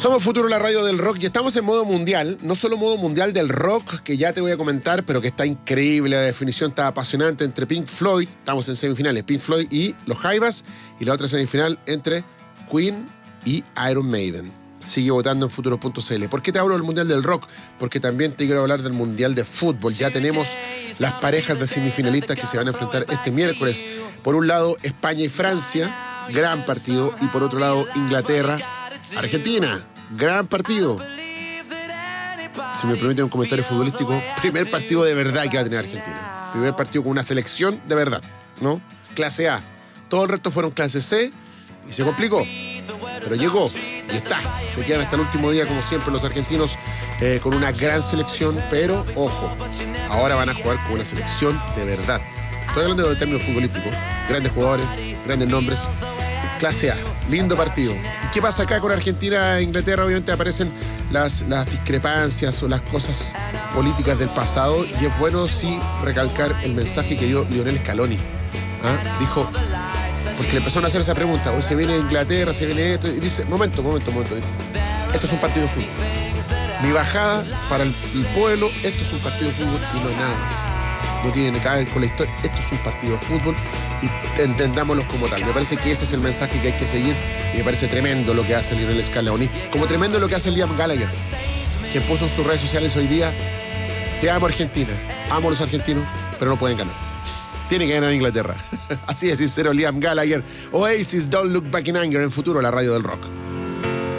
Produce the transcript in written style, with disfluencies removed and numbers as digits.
Somos Futuro, la radio del rock, y estamos en modo mundial. No solo modo mundial del rock, que ya te voy a comentar, pero que está increíble. La definición está apasionante entre Pink Floyd, estamos en semifinales, Pink Floyd y los Jaivas, y la otra semifinal entre Queen y Iron Maiden. Sigue votando en futuro.cl. ¿Por qué te hablo del mundial del rock? Porque también te quiero hablar del mundial de fútbol. Ya tenemos las parejas de semifinalistas que se van a enfrentar este miércoles. Por un lado, España y Francia, gran partido. Y por otro lado, Inglaterra, Argentina, gran partido. Si me permiten un comentario futbolístico, primer partido de verdad que va a tener Argentina. Primer partido con una selección de verdad, ¿no? Clase A. Todo el resto fueron clase C y se complicó. Pero llegó y está. Se quedan hasta el último día, como siempre, los argentinos con una gran selección. Pero, ojo, ahora van a jugar con una selección de verdad. Estoy hablando de términos futbolísticos. Grandes jugadores, grandes nombres. Clase A, lindo partido. ¿Y qué pasa acá con Argentina e Inglaterra? Obviamente aparecen las discrepancias o las cosas políticas del pasado, y es bueno sí recalcar el mensaje que dio Lionel Scaloni. Dijo, porque le empezaron a hacer esa pregunta, hoy se viene Inglaterra, se viene esto, y dice, momento, dijo, esto es un partido de fútbol. Mi bajada para el pueblo, esto es un partido de fútbol y no hay nada más. No tiene nada que ver con la historia, esto es un partido de fútbol y entendámoslo como tal. Me parece que ese es el mensaje que hay que seguir, y me parece tremendo lo que hace Lionel Scaloni, como tremendo lo que hace Liam Gallagher, quien puso en sus redes sociales hoy día: te amo Argentina, amo a los argentinos, pero no pueden ganar. Tiene que ganar Inglaterra. Así de sincero Liam Gallagher. Oasis, Don't Look Back in Anger, en Futuro, la radio del rock.